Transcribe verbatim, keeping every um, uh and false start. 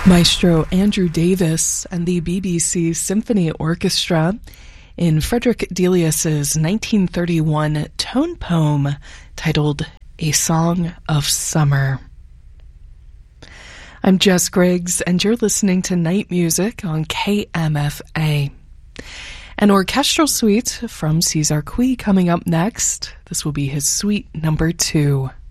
Maestro Andrew Davis and the B B C Symphony Orchestra in Frederick Delius's nineteen thirty-one tone poem titled A Song of Summer. I'm Jess Griggs, and you're listening to Night Music on K M F A. An orchestral suite from Cesar Cui coming up next. This will be his suite number two.